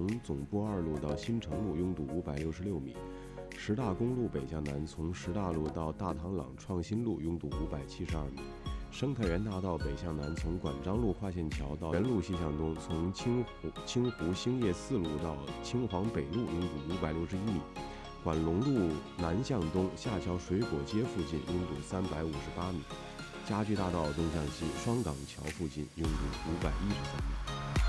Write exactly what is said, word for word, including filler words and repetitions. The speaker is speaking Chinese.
总部二路到新城路拥堵五百六十六米。十大公路北向南从十大路到大塘朗创新路拥堵五百七十二米。生态园大道北向南从管张路跨线桥到原路西向东，从清湖清湖兴业四路到青黄北路拥堵五百六十一米。管龙路南向东下桥水果街附近拥堵三百五十八米。家居大道东向西双港桥附近拥堵五百一十三米。